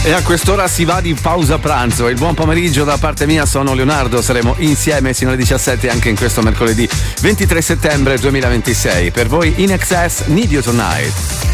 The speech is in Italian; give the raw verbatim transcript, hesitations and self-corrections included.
E a quest'ora si va di pausa pranzo. Il buon pomeriggio da parte mia, sono Leonardo, saremo insieme sino alle diciassette anche in questo mercoledì ventitré settembre duemilaventisei. Per voi In Excess, Need You Tonight.